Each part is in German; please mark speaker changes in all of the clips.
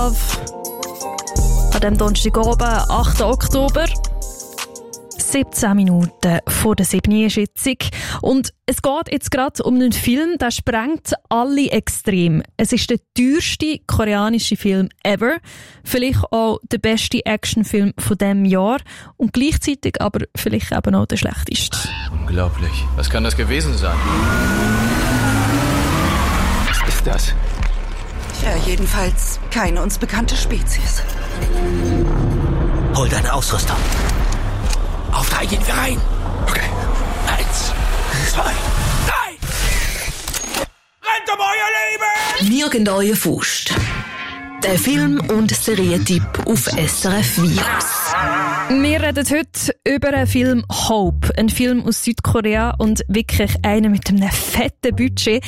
Speaker 1: An diesem Donnerstagabend, 8. Oktober. 17 Minuten vor der 7. Schätzung. Und es geht jetzt gerade um einen Film, der sprengt alle extrem. Es ist der teuerste koreanische Film ever. Vielleicht auch der beste Actionfilm von diesem Jahr. Und gleichzeitig aber vielleicht eben auch der schlechteste.
Speaker 2: Unglaublich. Was kann das gewesen sein? Was ist das?
Speaker 3: Ja, jedenfalls keine uns bekannte Spezies.
Speaker 4: Hol deine Ausrüstung. Auf 3 gehen wir rein.
Speaker 2: Okay.
Speaker 4: 1, 2, 3.
Speaker 2: Rennt um euer Leben!
Speaker 5: Nirgend euer Faust. Der Film- und Serientipp auf SRF Virus.
Speaker 1: Wir reden heute über einen Film Hope, ein Film aus Südkorea und wirklich einer mit einem fetten Budget.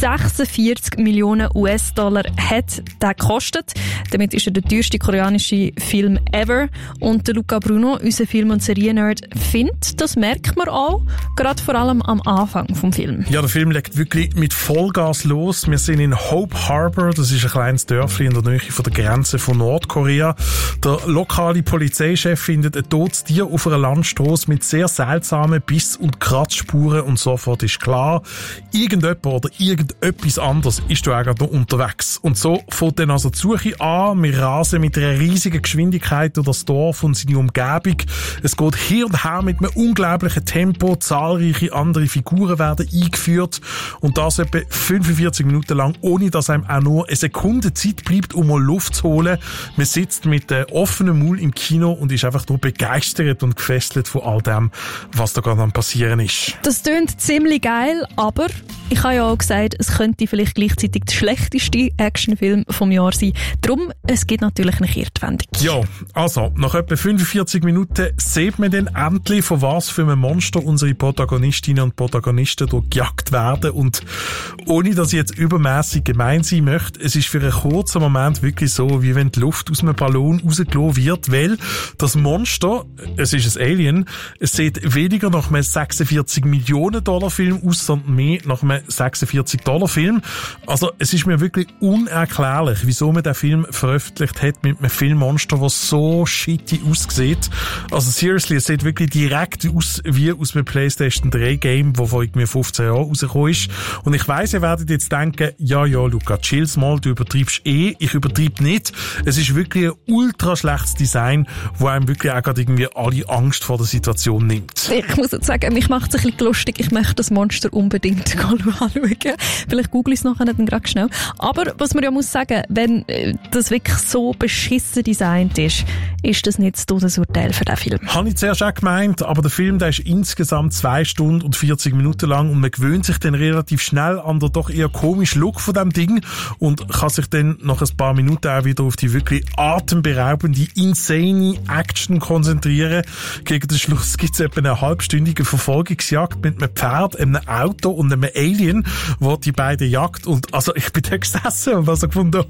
Speaker 1: 46 Millionen US-Dollar hat der gekostet. Damit ist er der teuerste koreanische Film ever. Und der Luca Bruno, unser Film- und Seriennerd, findet, das merkt man auch, gerade vor allem am Anfang vom Film.
Speaker 6: Ja, der Film legt wirklich mit Vollgas los. Wir sind in Hope Harbor, das ist ein kleines Dörfli in der Nähe von der Grenze von Nordkorea. Der lokale Polizeichef findet ein totes Tier auf einer Landstrasse mit sehr seltsamen Biss- und Kratzspuren und sofort ist klar, irgendjemand oder irgendetwas anderes ist da gerade noch unterwegs. Und so fängt dann also die Suche an. Wir rasen mit einer riesigen Geschwindigkeit durch das Dorf und seine Umgebung. Es geht hier und her mit einem unglaublichen Tempo. Zahlreiche andere Figuren werden eingeführt und das etwa 45 Minuten lang, ohne dass einem auch nur eine Sekunde Zeit bleibt, um mal Luft zu holen. Man sitzt mit offenem Maul im Kino und ist einfach nur begeistert und gefesselt von all dem, was da gerade am passieren ist.
Speaker 1: Das klingt ziemlich geil, aber ich habe ja auch gesagt, es könnte vielleicht gleichzeitig der schlechteste Actionfilm vom Jahr sein. Darum, es gibt natürlich eine Kehrtwendung.
Speaker 6: Ja, also, nach etwa 45 Minuten sieht man dann endlich, von was für einem Monster unsere Protagonistinnen und Protagonisten dort gejagt werden. Und ohne, dass ich jetzt übermäßig gemein sein möchte, es ist für einen kurzen Moment wirklich so, wie wenn die Luft aus einem Ballon rausgelassen wird, weil das Monster, es ist ein Alien, es sieht weniger nach einem 46 Millionen Dollar Film aus, sondern mehr nach einem 46 Dollar Film. Also es ist mir wirklich unerklärlich, wieso man den Film veröffentlicht hat mit einem Filmmonster, das so shitty aussieht. Also seriously, es sieht wirklich direkt aus wie aus einem PlayStation 3 Game, das vor irgendwie 15 Jahren rausgekommen ist. Und ich weiss, ihr werdet jetzt denken, ja, Luca, chill's mal, du übertreibst ich übertreibe nicht. Es ist wirklich ein ultra schlechtes Design, wo einem wirklich auch gerade irgendwie alle Angst vor der Situation nimmt.
Speaker 1: Ich muss jetzt sagen, mich macht es ein bisschen lustig. Ich möchte das Monster unbedingt anschauen. Vielleicht google ich es nachher dann gerade schnell. Aber was man ja muss sagen, wenn das wirklich so beschissen designt ist das nicht das Todesurteil für den Film.
Speaker 6: Habe ich zuerst auch gemeint, aber der Film, der ist insgesamt 2 Stunden und 40 Minuten lang und man gewöhnt sich dann relativ schnell an den doch eher komischen Look von dem Ding und kann sich dann nach ein paar Minuten auch wieder auf die wirklich atemberaubende, insane Action konzentrieren. Gegen den Schluss gibt es etwa eine halbstündige Verfolgungsjagd mit einem Pferd, einem Auto und einem Alien, wo die beiden jagt. Und also ich bin da gesessen und also gefunden,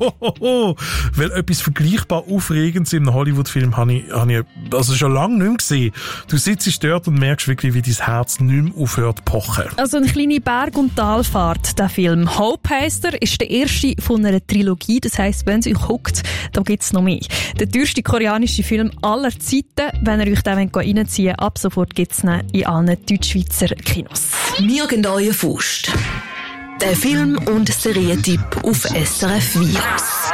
Speaker 6: weil etwas vergleichbar Aufregendes in einem Hollywood-Film habe ich also schon lange nicht mehr gesehen. Du sitzt dort und merkst wirklich, wie dein Herz nicht mehr aufhört zu pochen.
Speaker 1: Also eine kleine Berg- und Talfahrt, der Film. Hope heisst er, ist der erste von einer Trilogie. Das heisst, wenn es euch guckt, da gibt es noch mehr. Der teuerste koreanische Film aller Zeiten. Wenn ihr euch den reinziehen wollt, ab sofort gibt es ihn in allen Deutschschweizer Kinos.
Speaker 5: Nirgend euer Faust. Der Film- und Serientipp auf SRF Virus.